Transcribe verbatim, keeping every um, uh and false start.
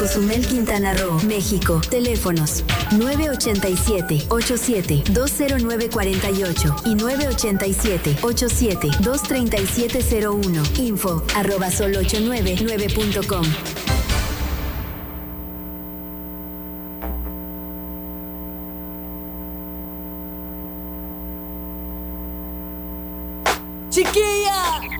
Cozumel, Quintana Roo, México. Teléfonos nueve ocho siete, ocho siete, dos cero nueve cuatro ocho y nueve ocho siete, ocho siete, dos tres siete cero uno. Info arroba sol ocho nueve nueve punto com. ¡Chiquilla!